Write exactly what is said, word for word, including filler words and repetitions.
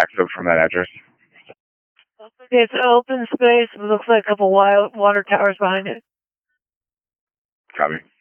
access from that address. It's open space. It looks like a couple wild water towers behind it. Copy.